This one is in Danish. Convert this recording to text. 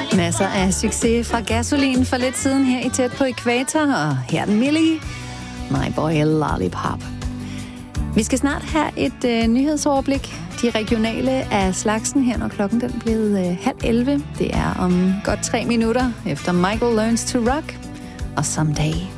Masser af succes fra Gasolin for lidt siden her i Tæt på Ækvator, og her er den Millie, My Boy Lollipop. Vi skal snart have et nyhedsoverblik. De regionale af slagsen her, når klokken den er blevet 10:30. Det er om godt 3 minutter efter Michael Learns to Rock og Someday.